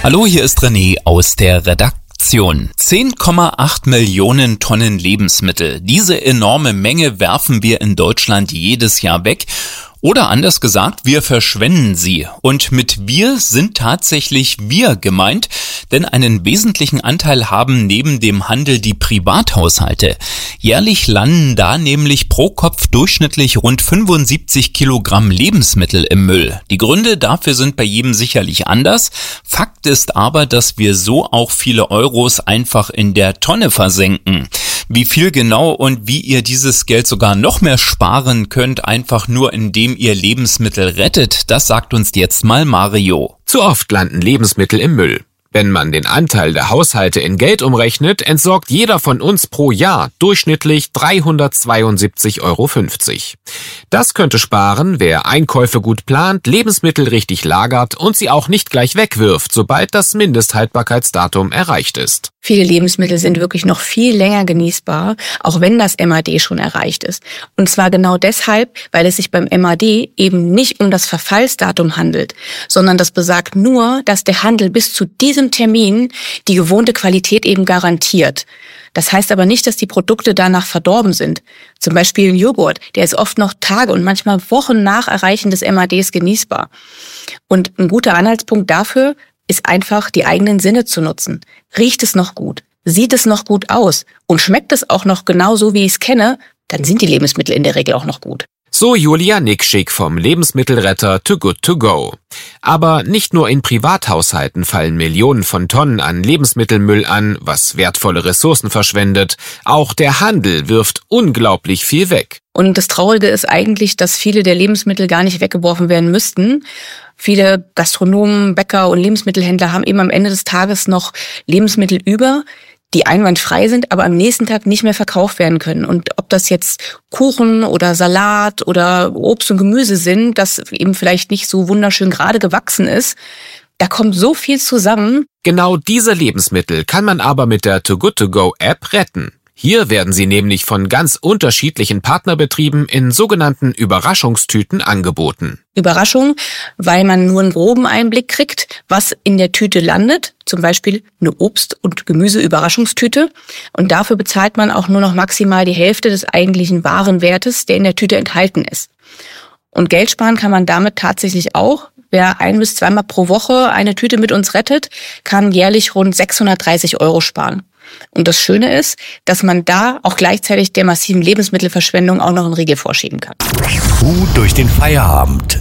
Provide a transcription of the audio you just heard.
Hallo, hier ist René aus der Redaktion. 10,8 Millionen Tonnen Lebensmittel. Diese enorme Menge werfen wir in Deutschland jedes Jahr weg. Oder anders gesagt, wir verschwenden sie. Und mit wir sind tatsächlich wir gemeint, denn einen wesentlichen Anteil haben neben dem Handel die Privathaushalte. Jährlich landen da nämlich pro Kopf durchschnittlich rund 75 Kilogramm Lebensmittel im Müll. Die Gründe dafür sind bei jedem sicherlich anders. Fakt ist aber, dass wir so auch viele Euros einfach in der Tonne versenken. Wie viel genau und wie ihr dieses Geld sogar noch mehr sparen könnt, einfach nur indem ihr Lebensmittel rettet, das sagt uns jetzt mal Mario. Zu oft landen Lebensmittel im Müll. Wenn man den Anteil der Haushalte in Geld umrechnet, entsorgt jeder von uns pro Jahr durchschnittlich 372,50 Euro. Das könnte sparen, wer Einkäufe gut plant, Lebensmittel richtig lagert und sie auch nicht gleich wegwirft, sobald das Mindesthaltbarkeitsdatum erreicht ist. Viele Lebensmittel sind wirklich noch viel länger genießbar, auch wenn das MAD schon erreicht ist. Und zwar genau deshalb, weil es sich beim MAD eben nicht um das Verfallsdatum handelt, sondern das besagt nur, dass der Handel bis zu diesem Termin die gewohnte Qualität eben garantiert. Das heißt aber nicht, dass die Produkte danach verdorben sind. Zum Beispiel ein Joghurt, der ist oft noch Tage und manchmal Wochen nach Erreichen des MADs genießbar. Und ein guter Anhaltspunkt dafür ist einfach, die eigenen Sinne zu nutzen. Riecht es noch gut? Sieht es noch gut aus? Und schmeckt es auch noch genau so, wie ich es kenne? Dann sind die Lebensmittel in der Regel auch noch gut. So Julia Nikschik vom Lebensmittelretter Too Good To Go. Aber nicht nur in Privathaushalten fallen Millionen von Tonnen an Lebensmittelmüll an, was wertvolle Ressourcen verschwendet. Auch der Handel wirft unglaublich viel weg. Und das Traurige ist eigentlich, dass viele der Lebensmittel gar nicht weggeworfen werden müssten. Viele Gastronomen, Bäcker und Lebensmittelhändler haben eben am Ende des Tages noch Lebensmittel über, die einwandfrei sind, aber am nächsten Tag nicht mehr verkauft werden können. Und ob das jetzt Kuchen oder Salat oder Obst und Gemüse sind, das eben vielleicht nicht so wunderschön gerade gewachsen ist, da kommt so viel zusammen. Genau diese Lebensmittel kann man aber mit der Too Good To Go App retten. Hier werden sie nämlich von ganz unterschiedlichen Partnerbetrieben in sogenannten Überraschungstüten angeboten. Überraschung, weil man nur einen groben Einblick kriegt, was in der Tüte landet. Zum Beispiel eine Obst- und Gemüse-Überraschungstüte. Und dafür bezahlt man auch nur noch maximal die Hälfte des eigentlichen Warenwertes, der in der Tüte enthalten ist. Und Geld sparen kann man damit tatsächlich auch. Wer 1- bis 2-mal pro Woche eine Tüte mit uns rettet, kann jährlich rund 630 Euro sparen. Und das Schöne ist, dass man da auch gleichzeitig der massiven Lebensmittelverschwendung auch noch einen Riegel vorschieben kann. Durch den Feierabend.